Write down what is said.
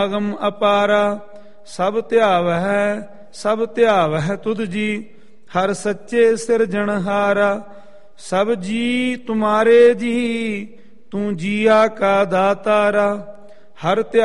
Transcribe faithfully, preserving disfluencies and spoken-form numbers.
ਅਗਮ ਅਪਾਰਾ ਸਭ ਧਿਆਵਹਿ ਸਭ ਧਿਆਵਹਿ ਤੁਧ ਜੀ, ਹਰ ਸੱਚੇ ਸਿਰਜਣਹਾਰਾ। ਸਭ ਜੀ ਤੁਮਾਰੇ ਜੀ, ਤੂੰ ਜੀਆ ਕਾ ਦਾਤਾਰਾ। ਹਰ ਧਿਆ